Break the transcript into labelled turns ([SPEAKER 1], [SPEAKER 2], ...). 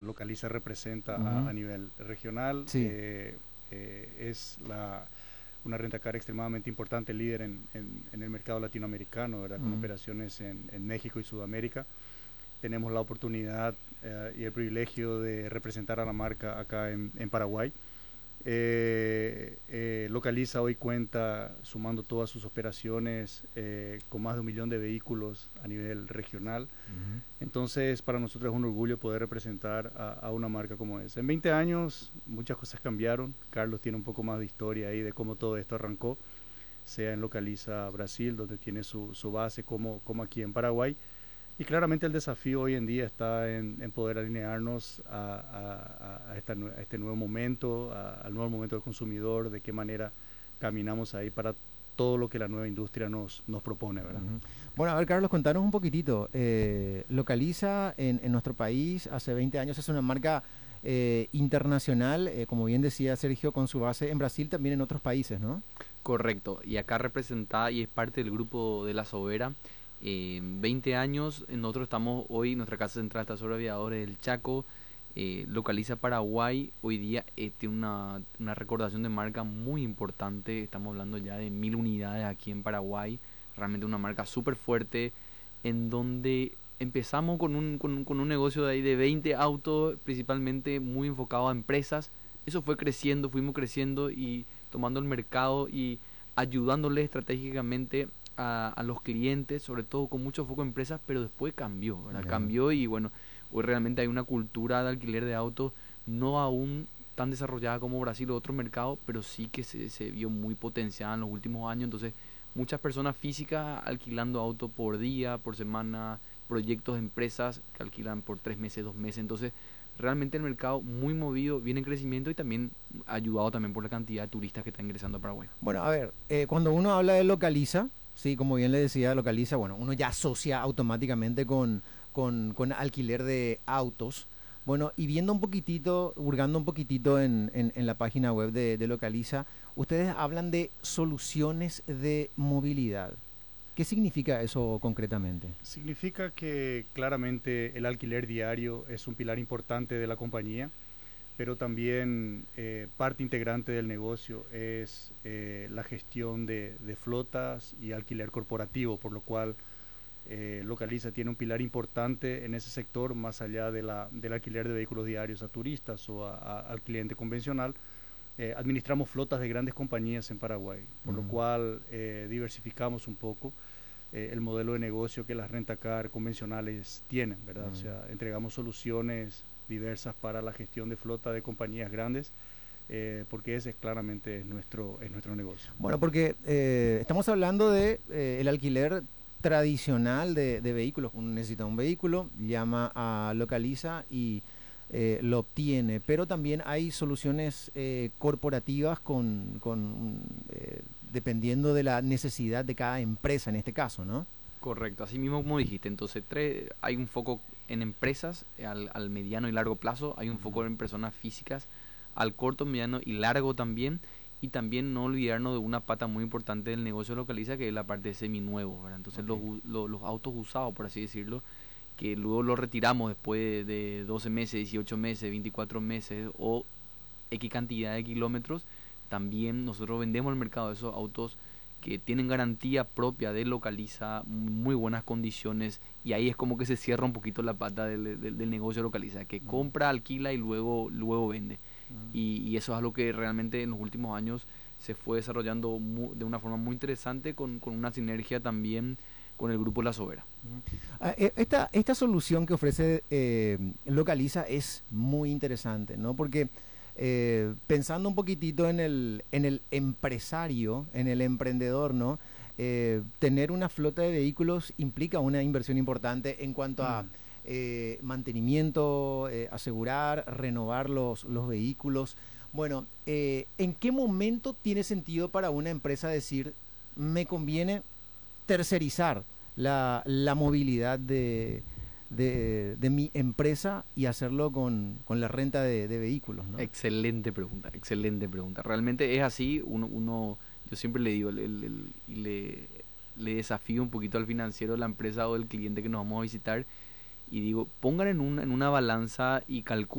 [SPEAKER 1] Localiza representa a
[SPEAKER 2] Ujú.
[SPEAKER 1] nivel regional.
[SPEAKER 2] Sí.
[SPEAKER 1] Es una rentacar extremadamente importante, líder en el mercado latinoamericano, ¿verdad? Con
[SPEAKER 2] Ujú.
[SPEAKER 1] operaciones en México y Sudamérica. Tenemos la oportunidad y el privilegio de representar a la marca acá en Paraguay. Localiza hoy cuenta, sumando todas sus operaciones, con más de 1 millón de vehículos a nivel regional.
[SPEAKER 2] Ujú.
[SPEAKER 1] Entonces, para nosotros es un orgullo poder representar a una marca como esa. En 20 años, muchas cosas cambiaron. Carlos tiene un poco más de historia ahí de cómo todo esto arrancó, sea en Localiza Brasil, donde tiene su base, como aquí en Paraguay. Y claramente el desafío hoy en día está en poder alinearnos a este nuevo momento, al nuevo momento del consumidor, de qué manera caminamos ahí para todo lo que la nueva industria nos propone, ¿verdad?
[SPEAKER 2] Ujú. Bueno, a ver, Carlos, contanos un poquitito. Localiza en nuestro país hace 20 años, es una marca internacional, como bien decía Sergio, con su base en Brasil, también en otros países, ¿no?
[SPEAKER 3] Correcto, y acá representada y es parte del grupo de La Sobera. 20 años, nosotros estamos hoy, nuestra casa central está sobre Aviadores del Chaco. Localiza Paraguay, hoy día tiene una recordación de marca muy importante. Estamos hablando ya de 1000 unidades aquí en Paraguay, realmente una marca súper fuerte, en donde empezamos con un negocio de ahí de 20 autos, principalmente muy enfocado a empresas. Eso fue creciendo, fuimos creciendo y tomando el mercado y ayudándole estratégicamente a los clientes, sobre todo con mucho foco en empresas, pero después cambió, ¿verdad?
[SPEAKER 2] Ya.
[SPEAKER 3] Cambió y bueno, hoy realmente hay una cultura de alquiler de autos no aún tan desarrollada como Brasil o otro mercado, pero sí que se vio muy potenciada en los últimos años. Entonces muchas personas físicas alquilando autos por día, por semana, proyectos de empresas que alquilan por 3 meses, 2 meses. Entonces realmente el mercado muy movido, viene en crecimiento y también ayudado también por la cantidad de turistas que están ingresando a Paraguay.
[SPEAKER 2] Bueno, a ver, cuando uno habla de Localiza, sí, como bien le decía, Localiza, bueno, uno ya asocia automáticamente con alquiler de autos. Bueno, y viendo un poquitito, hurgando un poquitito en la página web de Localiza, ustedes hablan de soluciones de movilidad. ¿Qué significa eso concretamente?
[SPEAKER 1] Significa que claramente el alquiler diario es un pilar importante de la compañía, pero también parte integrante del negocio es la gestión de flotas y alquiler corporativo, por lo cual Localiza tiene un pilar importante en ese sector, más allá del alquiler de vehículos diarios a turistas o al cliente convencional. Administramos flotas de grandes compañías en Paraguay, por lo
[SPEAKER 2] Ujú.
[SPEAKER 1] cual diversificamos un poco el modelo de negocio que las rentacar convencionales tienen, ¿verdad? O
[SPEAKER 2] Mm.
[SPEAKER 1] sea, entregamos soluciones diversas para la gestión de flota de compañías grandes, porque ese claramente es nuestro negocio.
[SPEAKER 2] Bueno, porque estamos hablando de el alquiler tradicional de vehículos. Uno necesita un vehículo, llama a Localiza y lo obtiene. Pero también hay soluciones corporativas dependiendo de la necesidad de cada empresa en este caso, ¿no?
[SPEAKER 3] Correcto, así mismo como dijiste. Entonces, hay un foco en empresas al mediano y largo plazo, hay un foco en personas físicas al corto, mediano y largo también. Y también no olvidarnos de una pata muy importante del negocio Localiza, que es la parte de seminuevos, ¿verdad? Entonces,
[SPEAKER 2] Ok.
[SPEAKER 3] los autos usados, por así decirlo, que luego los retiramos después de 12 meses, 18 meses, 24 meses o X cantidad de kilómetros, también nosotros vendemos al mercado esos autos que tienen garantía propia de Localiza, muy buenas condiciones, y ahí es como que se cierra un poquito la pata del negocio Localiza, que
[SPEAKER 2] Mm,
[SPEAKER 3] compra, alquila y luego vende.
[SPEAKER 2] mm.
[SPEAKER 3] Y eso es algo que realmente en los últimos años se fue desarrollando de una forma muy interesante con una sinergia también con el grupo La Sobera.
[SPEAKER 2] Esta solución que ofrece Localiza es muy interesante, ¿no? Porque pensando un poquitito en el empresario, en el emprendedor, ¿no? Tener una flota de vehículos implica una inversión importante en cuanto a
[SPEAKER 1] Mm.
[SPEAKER 2] mantenimiento, asegurar, renovar los vehículos. Bueno, ¿en qué momento tiene sentido para una empresa decir, me conviene tercerizar la movilidad de mi empresa y hacerlo con la renta de vehículos, ¿no?
[SPEAKER 3] Excelente pregunta, excelente pregunta. Realmente es así, yo siempre le digo, le desafío un poquito al financiero de la empresa o del cliente que nos vamos a visitar y digo, pongan en una balanza y calculen